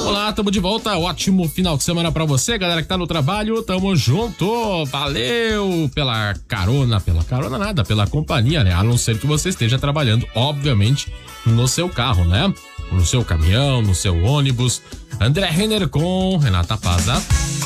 Olá, tamo de volta. Ótimo final de semana pra você, galera que tá no trabalho. Tamo junto. Valeu pela carona nada, pela companhia, né? A não ser que você esteja trabalhando, obviamente, no seu carro, né? No seu caminhão, no seu ônibus. André Renner com Renata Paza.